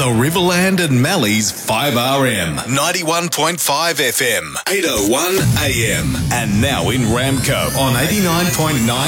Riverland and Mally's 5RM, 91.5 FM, 801 AM, and now in Ramco on 89.9